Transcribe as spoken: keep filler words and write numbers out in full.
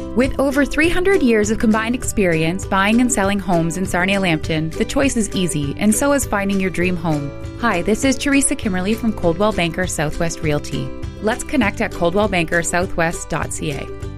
With over three hundred years of combined experience buying and selling homes in Sarnia-Lambton, the choice is easy, and so is finding your dream home. Hi, this is Teresa Kimmerly from Coldwell Banker Southwest Realty. Let's connect at coldwell banker southwest dot c a.